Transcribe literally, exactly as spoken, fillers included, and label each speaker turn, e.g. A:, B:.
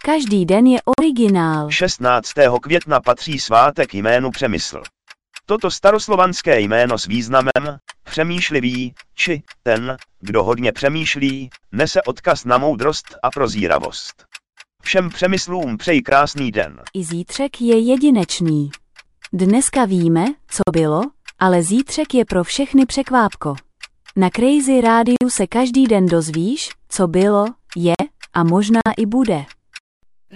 A: Každý den je originál.
B: šestnáctého května patří svátek jménu Přemysl. Toto staroslovanské jméno s významem přemýšlivý, či ten, kdo hodně přemýšlí, nese odkaz na moudrost a prozíravost. Všem Přemyslům přeji krásný den.
A: I zítřek je jedinečný. Dneska víme, co bylo, ale zítřek je pro všechny překvápko. Na Crazy Rádiu se každý den dozvíš, co bylo, je a možná i bude.